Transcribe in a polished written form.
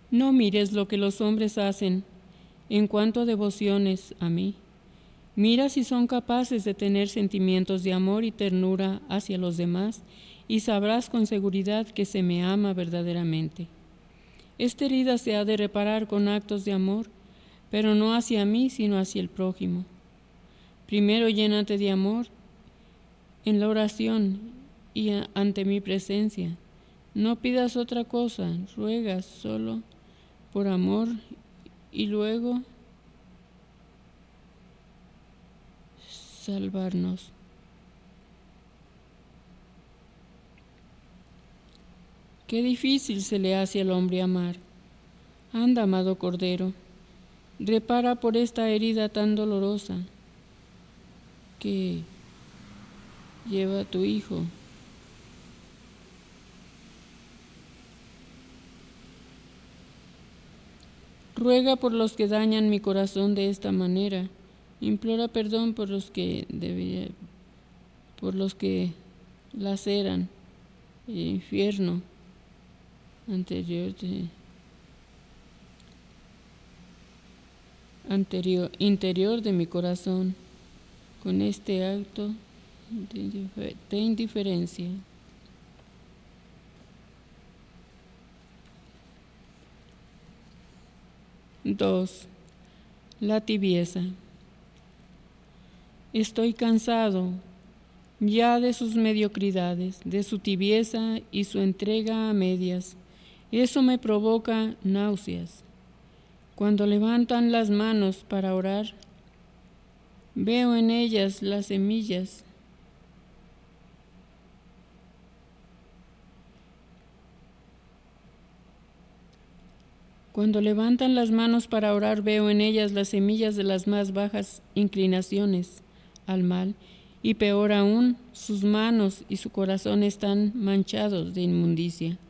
No mires lo que los hombres hacen en cuanto a devociones a mí. Mira si son capaces de tener sentimientos de amor y ternura hacia los demás, y sabrás con seguridad que se me ama verdaderamente. Esta herida se ha de reparar con actos de amor, pero no hacia mí, sino hacia el prójimo. Primero llénate de amor en la oración y ante mi presencia. No pidas otra cosa, ruegas solo por amor y luego salvarnos. Qué difícil se le hace al hombre amar. Anda, amado Cordero, repara por esta herida tan dolorosa que lleva a tu Hijo. Ruega por los que dañan mi corazón de esta manera. Implora perdón por los que laceran el infierno interior de mi corazón con este acto de indiferencia. Dos, la tibieza. Estoy cansado ya de sus mediocridades, de su tibieza y su entrega a medias. Eso me provoca náuseas. Cuando levantan las manos para orar, veo en ellas las semillas. Cuando levantan las manos para orar, veo en ellas las semillas de las más bajas inclinaciones al mal, y peor aún, sus manos y su corazón están manchados de inmundicia.